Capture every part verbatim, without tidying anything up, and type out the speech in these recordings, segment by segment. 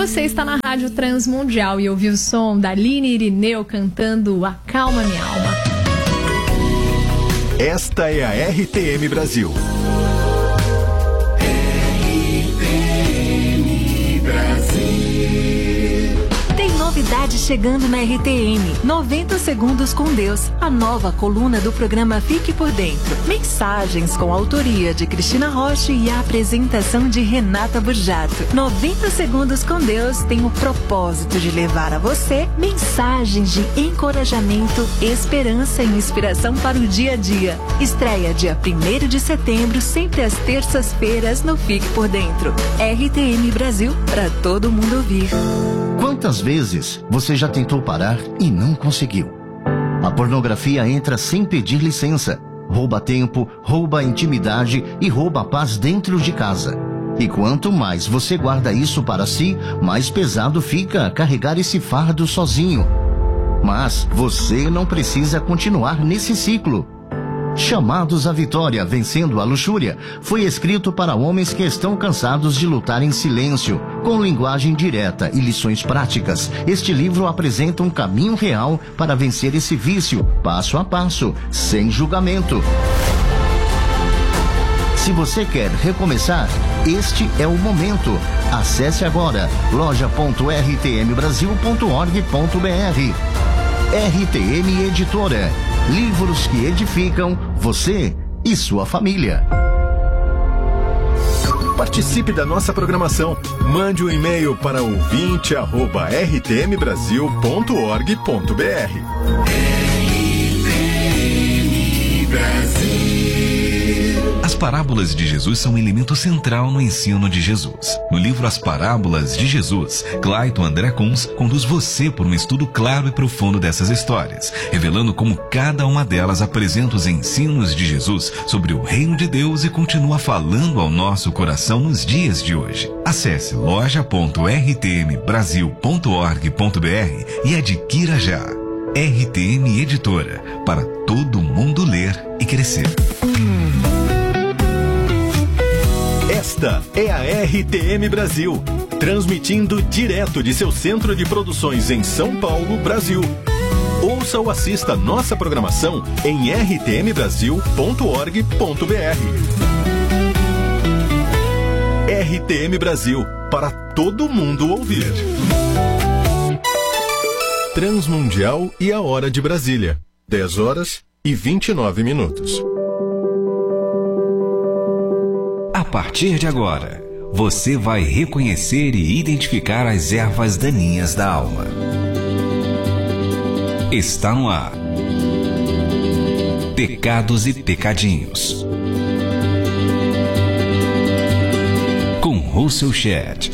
Você está na Rádio Transmundial e ouviu o som da Aline Irineu cantando Acalma Minha Alma. Esta é a R T M Brasil. R T M Brasil. Tem novidade chegando na R T M. noventa segundos com Deus. A nova coluna do programa Fique por Dentro. Mensagens com a autoria de Cristina Rocha e a apresentação de Renata Burjato. noventa segundos com Deus tem o propósito de levar a você mensagens de encorajamento, esperança e inspiração para o dia a dia. Estreia dia primeiro de setembro, sempre às terças-feiras no Fique por Dentro. R T M Brasil, para todo mundo ouvir. Quantas vezes você já tentou parar e não conseguiu? A pornografia entra sem pedir licença, rouba tempo, rouba a intimidade e rouba a paz dentro de casa. E quanto mais você guarda isso para si, mais pesado fica carregar esse fardo sozinho. Mas você não precisa continuar nesse ciclo. Chamados à Vitória, Vencendo a Luxúria, foi escrito para homens que estão cansados de lutar em silêncio, com linguagem direta e lições práticas. Este livro apresenta um caminho real para vencer esse vício, passo a passo, sem julgamento. Se você quer recomeçar, este é o momento. Acesse agora loja ponto r t m brasil ponto org ponto b r. R T M Editora. Livros que edificam você e sua família. Participe da nossa programação. Mande um e-mail para ouvinte arroba r t m brasil ponto org ponto b r. R T M Brasil. As parábolas de Jesus são um elemento central no ensino de Jesus. No livro As Parábolas de Jesus, Clayton André Kunz conduz você por um estudo claro e profundo dessas histórias, revelando como cada uma delas apresenta os ensinos de Jesus sobre o reino de Deus e continua falando ao nosso coração nos dias de hoje. Acesse loja ponto r t m brasil ponto org ponto b r e adquira já. R T M Editora, para todo mundo ler e crescer. Esta é a R T M Brasil, transmitindo direto de seu centro de produções em São Paulo, Brasil. Ouça ou assista nossa programação em r t m brasil ponto org ponto b r. R T M Brasil, para todo mundo ouvir. Transmundial e a hora de Brasília, dez horas e vinte e nove minutos. A partir de agora, você vai reconhecer e identificar as ervas daninhas da alma. Está no ar. Pecados e Pecadinhos. Com Russell Shedd.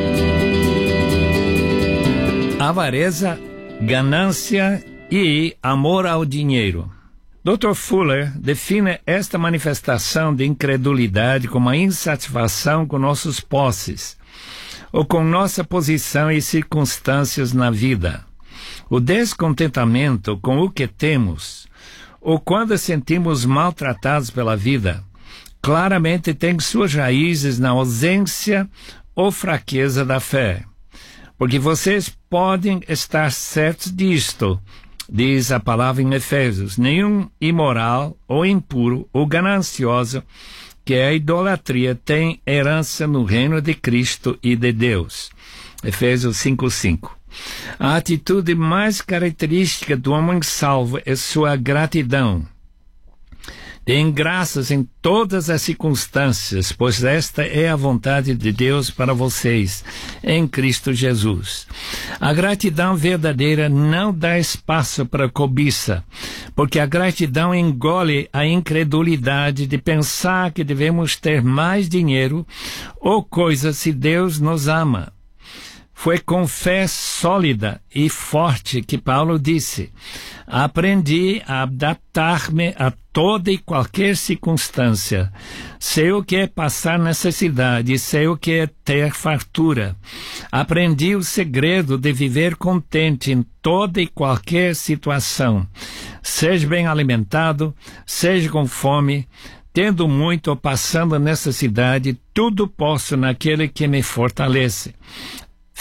Avareza, ganância e amor ao dinheiro. doutor Fuller define esta manifestação de incredulidade como a insatisfação com nossos posses, ou com nossa posição e circunstâncias na vida, o descontentamento com o que temos, ou quando sentimos maltratados pela vida, claramente tem suas raízes na ausência ou fraqueza da fé. Porque vocês podem estar certos disto, diz a palavra em Efésios: nenhum imoral ou impuro ou ganancioso, que é a idolatria, tem herança no reino de Cristo e de Deus. Efésios cinco, cinco. A atitude mais característica do homem salvo é sua gratidão. Deem graças em todas as circunstâncias, pois esta é a vontade de Deus para vocês, em Cristo Jesus. A gratidão verdadeira não dá espaço para cobiça, porque a gratidão engole a incredulidade de pensar que devemos ter mais dinheiro ou coisas se Deus nos ama. Foi com fé sólida e forte que Paulo disse: aprendi a adaptar-me a toda e qualquer circunstância. Sei o que é passar necessidade, sei o que é ter fartura. Aprendi o segredo de viver contente em toda e qualquer situação. Seja bem alimentado, seja com fome, tendo muito ou passando necessidade, tudo posso naquele que me fortalece.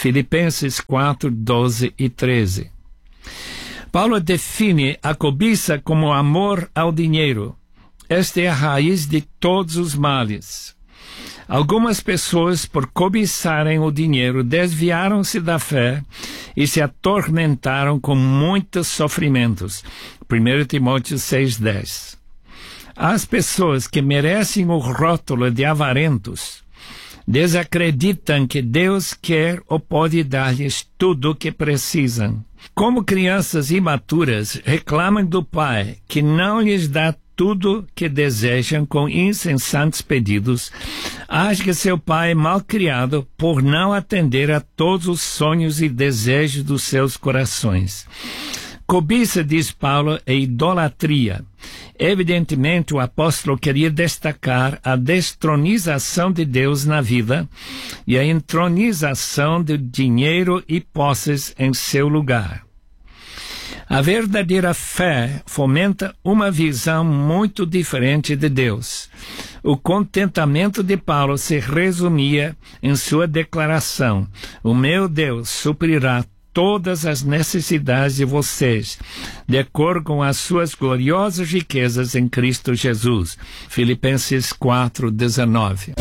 Filipenses quatro, doze e treze. Paulo define a cobiça como amor ao dinheiro. Esta é a raiz de todos os males. Algumas pessoas, por cobiçarem o dinheiro, desviaram-se da fé e se atormentaram com muitos sofrimentos. primeiro Timóteo seis, dez. As pessoas que merecem o rótulo de avarentos desacreditam que Deus quer ou pode dar-lhes tudo o que precisam. Como crianças imaturas, reclamam do pai que não lhes dá tudo que desejam com incessantes pedidos. Acham que seu pai é mal criado por não atender a todos os sonhos e desejos dos seus corações. Cobiça, diz Paulo, é idolatria. Evidentemente, o apóstolo queria destacar a destronização de Deus na vida e a entronização do dinheiro e posses em seu lugar. A verdadeira fé fomenta uma visão muito diferente de Deus. O contentamento de Paulo se resumia em sua declaração: o meu Deus suprirá todas as necessidades de vocês, de acordo com as suas gloriosas riquezas em Cristo Jesus. Filipenses quatro, dezenove.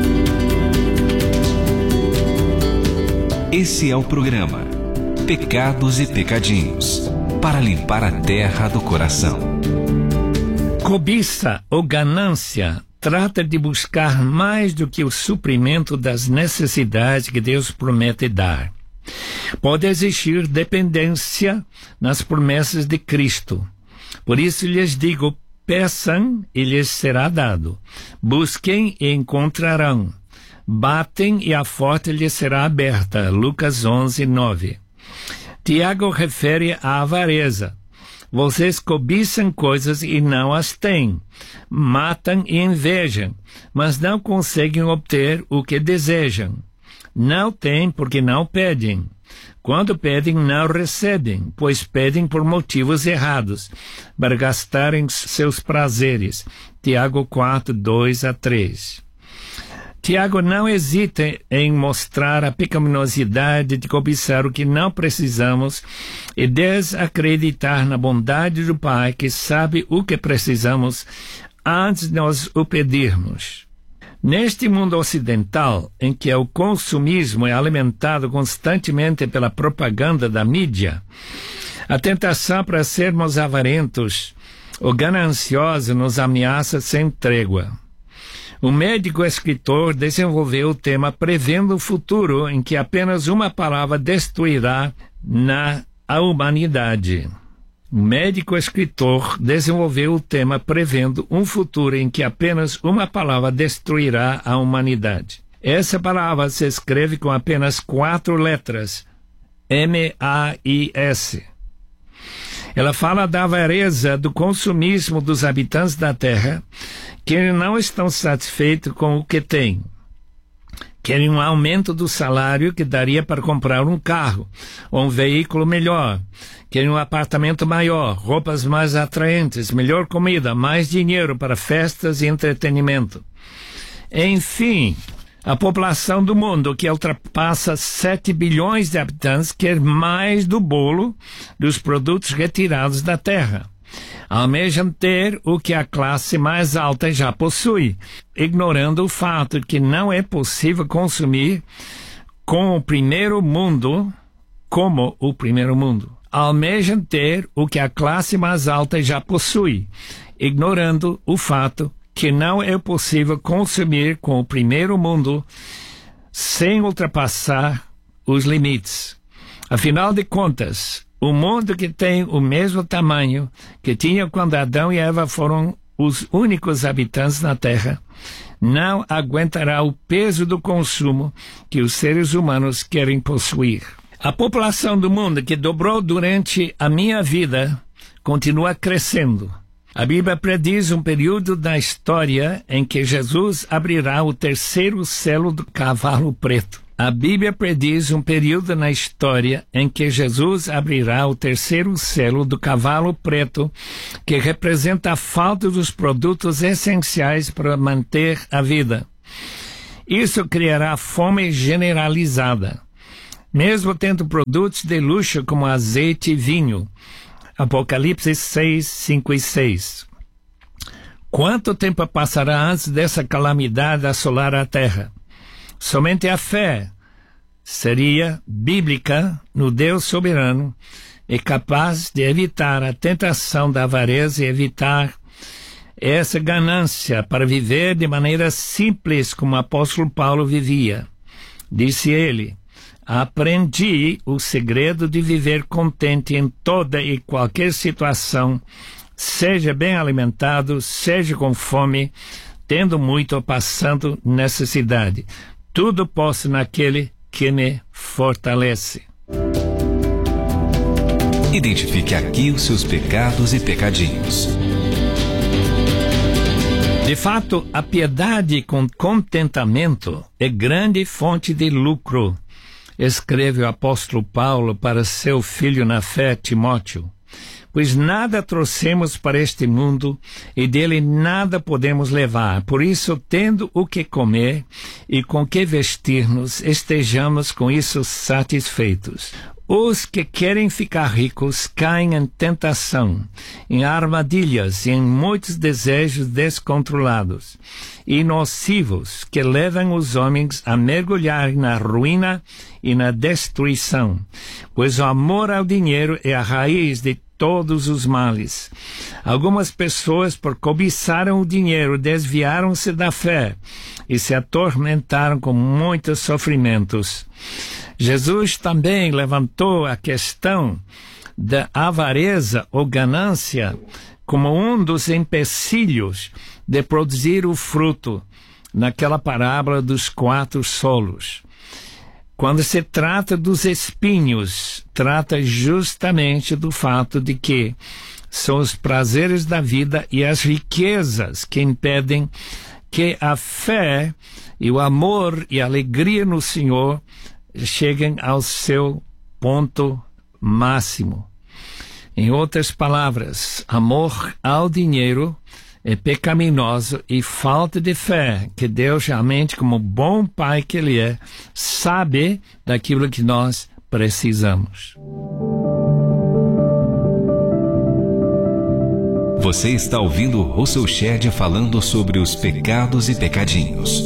Esse é o programa Pecados e Pecadinhos, para limpar a terra do coração. Cobiça ou ganância trata de buscar mais do que o suprimento das necessidades que Deus promete dar. Pode existir dependência nas promessas de Cristo. Por isso lhes digo, peçam e lhes será dado. Busquem e encontrarão. Batem e a porta lhes será aberta. Lucas onze, nove. Tiago refere à avareza. Vocês cobiçam coisas e não as têm. Matam e invejam, mas não conseguem obter o que desejam. Não têm porque não pedem. Quando pedem, não recebem, pois pedem por motivos errados, para gastarem seus prazeres. Tiago quatro, dois a três. Tiago não hesita em mostrar a pecaminosidade de cobiçar o que não precisamos e desacreditar na bondade do Pai, que sabe o que precisamos antes de nós o pedirmos. Neste mundo ocidental, em que o consumismo é alimentado constantemente pela propaganda da mídia, a tentação para sermos avarentos ou gananciosos nos ameaça sem trégua. O médico escritor desenvolveu o tema prevendo o futuro em que apenas uma palavra destruirá na a humanidade. O médico escritor desenvolveu o tema prevendo um futuro em que apenas uma palavra destruirá a humanidade. Essa palavra se escreve com apenas quatro letras, M A I S. Ela fala da avareza, do consumismo dos habitantes da Terra, que não estão satisfeitos com o que têm. Querem um aumento do salário que daria para comprar um carro ou um veículo melhor. Querem um apartamento maior, roupas mais atraentes, melhor comida, mais dinheiro para festas e entretenimento. Enfim, a população do mundo, que ultrapassa sete bilhões de habitantes, quer mais do bolo dos produtos retirados da terra. Almejam ter o que a classe mais alta já possui, ignorando o fato de que não é possível consumir com o primeiro mundo como o primeiro mundo. Almejam ter o que a classe mais alta já possui, ignorando o fato que não é possível consumir com o primeiro mundo sem ultrapassar os limites. Afinal de contas, o mundo que tem o mesmo tamanho que tinha quando Adão e Eva foram os únicos habitantes na Terra, não aguentará o peso do consumo que os seres humanos querem possuir. A população do mundo, que dobrou durante a minha vida, continua crescendo. A Bíblia prediz um período da história em que Jesus abrirá o terceiro selo do cavalo preto. A Bíblia prediz um período na história em que Jesus abrirá o terceiro selo do cavalo preto, que representa a falta dos produtos essenciais para manter a vida. Isso criará fome generalizada. mesmo tendo produtos de luxo como azeite e vinho. Apocalipse seis, cinco e seis. Quanto tempo passará antes dessa calamidade assolar a terra? Somente a fé seria bíblica no Deus soberano e capaz de evitar a tentação da avareza e evitar essa ganância para viver de maneira simples como o apóstolo Paulo vivia. Disse ele: aprendi o segredo de viver contente em toda e qualquer situação, seja bem alimentado, seja com fome, tendo muito ou passando necessidade. Tudo posso naquele que me fortalece. Identifique aqui os seus pecados e pecadinhos. De fato, a piedade com contentamento é grande fonte de lucro, escreve o apóstolo Paulo para seu filho na fé, Timóteo. Pois nada trouxemos para este mundo e dele nada podemos levar. Por isso, tendo o que comer e com que vestir-nos, estejamos com isso satisfeitos. Os que querem ficar ricos caem em tentação, em armadilhas e em muitos desejos descontrolados e nocivos que levam os homens a mergulhar na ruína e na destruição. Pois o amor ao dinheiro é a raiz de todos os males. Algumas pessoas, por cobiçaram o dinheiro, desviaram-se da fé e se atormentaram com muitos sofrimentos. Jesus também levantou a questão da avareza ou ganância como um dos empecilhos de produzir o fruto naquela parábola dos quatro solos. Quando se trata dos espinhos, trata justamente do fato de que são os prazeres da vida e as riquezas que impedem que a fé e o amor e a alegria no Senhor cheguem ao seu ponto máximo. Em outras palavras, amor ao dinheiro é pecaminoso e falta de fé, que Deus realmente, como bom pai que Ele é, sabe daquilo que nós precisamos. Você está ouvindo Russell Shedd falando sobre os pecados e pecadinhos.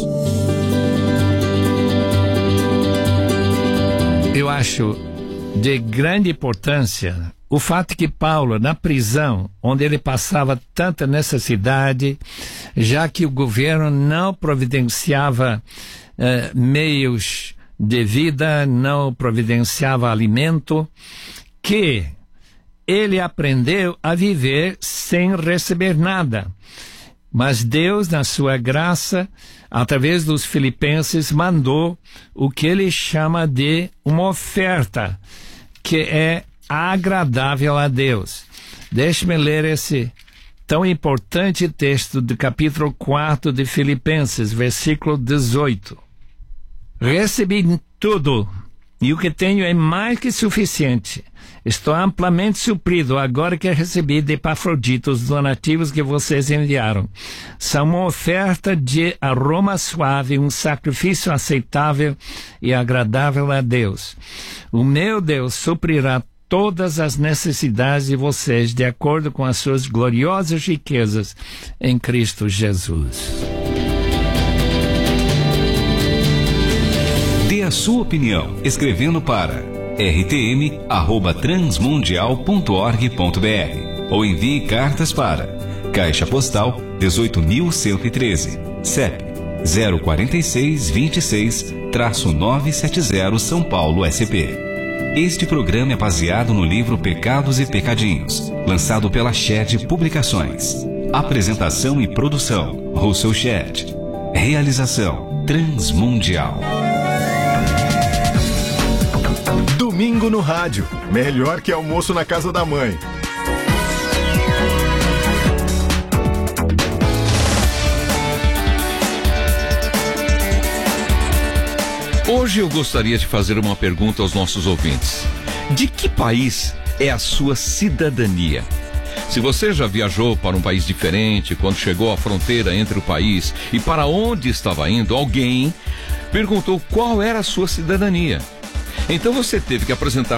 Eu acho de grande importância o fato que Paulo, na prisão, onde ele passava tanta necessidade, já que o governo não providenciava eh, meios de vida, não providenciava alimento, que ele aprendeu a viver sem receber nada. Mas Deus, na sua graça, através dos filipenses, mandou o que ele chama de uma oferta, que é agradável a Deus. Deixe-me ler esse tão importante texto do capítulo quatro de Filipenses, versículo dezoito. Recebi tudo, e o que tenho é mais que suficiente. Estou amplamente suprido agora que recebi de Epafrodito os donativos que vocês enviaram. São uma oferta de aroma suave, um sacrifício aceitável e agradável a Deus. O meu Deus suprirá todas as necessidades de vocês de acordo com as suas gloriosas riquezas em Cristo Jesus. Dê a sua opinião escrevendo para r t m arroba transmundial ponto org ponto b r ou envie cartas para Caixa Postal dezoito mil cento e treze, C E P zero quatro seis dois seis, nove sete zero, São Paulo, S P. Este programa é baseado no livro Pecados e Pecadinhos, lançado pela Shedd Publicações. Apresentação e produção, Russell Shedd. Realização, Transmundial. Domingo no rádio. Melhor que almoço na casa da mãe. Hoje eu gostaria de fazer uma pergunta aos nossos ouvintes. De que país é a sua cidadania? Se você já viajou para um país diferente, quando chegou à fronteira entre o país e para onde estava indo, alguém perguntou qual era a sua cidadania. Então você teve que apresentar